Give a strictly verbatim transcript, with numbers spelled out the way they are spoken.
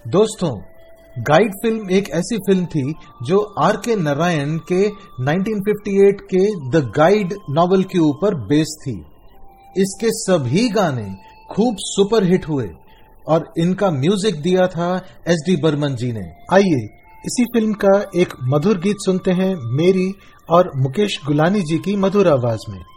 दोस्तों, guide film एक ऐसी फिल्म थी जो आर के नारायण के नाइनटीन फिफ्टी एट के द गाइड नॉवेल के ऊपर बेस्ड थी। इसके सभी गाने खूब सुपरहिट हुए और इनका म्यूजिक दिया था एस डी बर्मन जी ने। आइए इसी फिल्म का एक मधुर गीत सुनते हैं मेरी और मुकेश गुलानी जी की मधुर आवाज में।